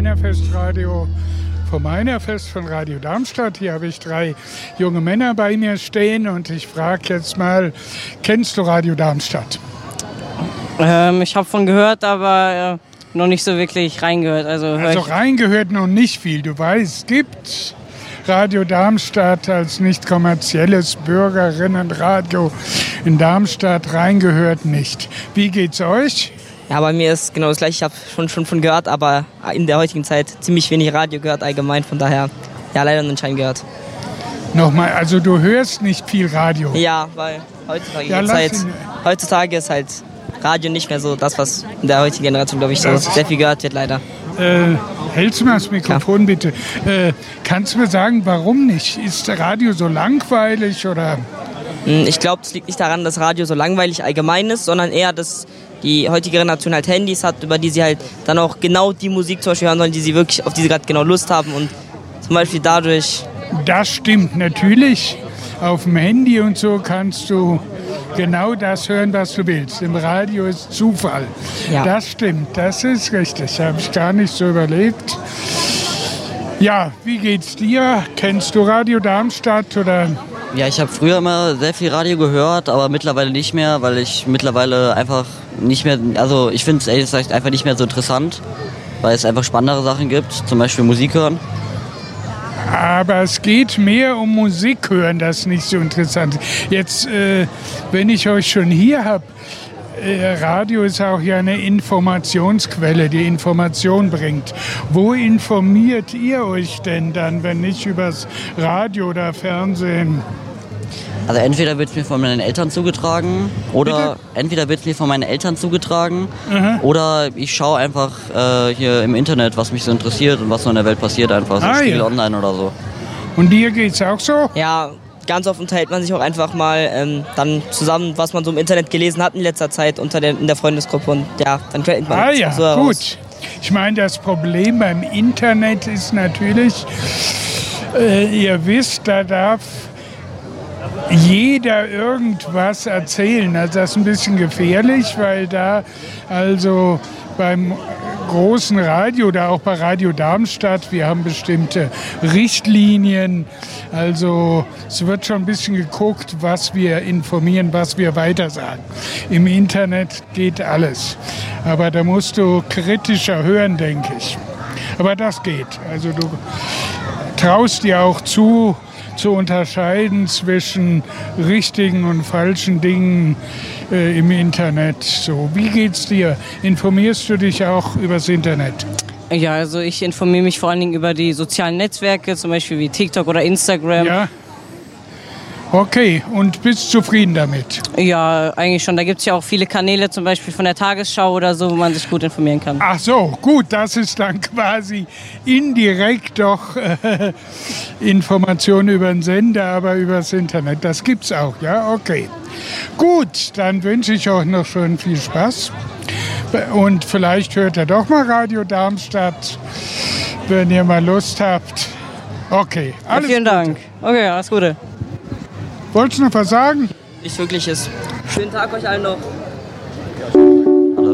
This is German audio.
Männerfestradio vom Meinerfest von Radio Darmstadt. Hier habe ich 3 junge Männer bei mir stehen und ich frage jetzt mal, kennst du Radio Darmstadt? Ich habe von gehört, aber noch nicht so wirklich reingehört. Also reingehört noch nicht viel. Du weißt, es gibt Radio Darmstadt als nicht kommerzielles Bürgerinnenradio in Darmstadt, reingehört nicht. Wie geht's euch? Ja, bei mir ist genau das Gleiche. Ich habe schon von gehört, aber in der heutigen Zeit ziemlich wenig Radio gehört allgemein. Von daher, ja, leider nur anscheinend gehört. Nochmal, also du hörst nicht viel Radio? Ja, weil heutzutage ist halt Radio nicht mehr so das, was in der heutigen Generation, glaube ich, so sehr viel gehört wird, leider. Hältst du mal das Mikrofon, bitte? Kannst du mir sagen, warum nicht? Ist Radio so langweilig oder? Ich glaube, es liegt nicht daran, dass Radio so langweilig allgemein ist, sondern eher, dass die heutige Generation halt Handys hat, über die sie halt dann auch genau die Musik zum Beispiel hören sollen, auf die sie gerade genau Lust haben und zum Beispiel dadurch... Das stimmt natürlich. Auf dem Handy und so kannst du genau das hören, was du willst. Im Radio ist Zufall. Ja. Das stimmt, das ist richtig. Habe ich gar nicht so überlegt. Ja, wie geht's dir? Kennst du Radio Darmstadt oder... Ja, ich habe früher immer sehr viel Radio gehört, aber mittlerweile nicht mehr, weil ich mittlerweile einfach nicht mehr, also ich finde es ehrlich gesagt einfach nicht mehr so interessant, weil es einfach spannendere Sachen gibt, zum Beispiel Musik hören. Aber es geht mehr um Musik hören, das ist nicht so interessant. Jetzt, wenn ich euch schon hier habe, Radio ist auch ja eine Informationsquelle, die Information bringt. Wo informiert ihr euch denn dann, wenn nicht übers Radio oder Fernsehen? Also entweder wird es mir von meinen Eltern zugetragen oder oder ich schaue einfach hier im Internet, was mich so interessiert und was so in der Welt passiert, einfach so Spiegel Online oder so. Und dir geht's auch so? Ja. Ganz oft unterhält man sich auch einfach mal dann zusammen, was man so im Internet gelesen hat in letzter Zeit in der Freundesgruppe und ja, dann könnte man so heraus. Gut. Ich meine, das Problem beim Internet ist natürlich, ihr wisst, da darf jeder irgendwas erzählen. Also das ist ein bisschen gefährlich, weil da also beim großen Radio oder auch bei Radio Darmstadt, wir haben bestimmte Richtlinien. Also es wird schon ein bisschen geguckt, was wir informieren, was wir weitersagen. Im Internet geht alles. Aber da musst du kritischer hören, denke ich. Aber das geht. Also du traust dir auch zu unterscheiden zwischen richtigen und falschen Dingen im Internet. So, wie geht's dir? Informierst du dich auch übers Internet? Ja, also ich informiere mich vor allen Dingen über die sozialen Netzwerke, zum Beispiel wie TikTok oder Instagram. Ja. Okay, und bist zufrieden damit? Ja, eigentlich schon. Da gibt es ja auch viele Kanäle, zum Beispiel von der Tagesschau oder so, wo man sich gut informieren kann. Ach so, gut, das ist dann quasi indirekt doch Informationen über den Sender, aber übers Internet. Das gibt's auch, ja? Okay. Gut, dann wünsche ich euch noch schön viel Spaß. Und vielleicht hört ihr doch mal Radio Darmstadt, wenn ihr mal Lust habt. Okay, alles Vielen Gute. Dank. Okay, alles Gute. Wolltest du noch was sagen? Nicht wirkliches. Schönen Tag euch allen noch.